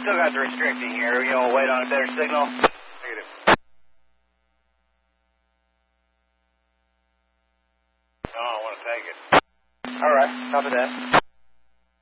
Still got the restricting here. You know, wait on a better signal. Negative. No, I want to take it. All right, copy that.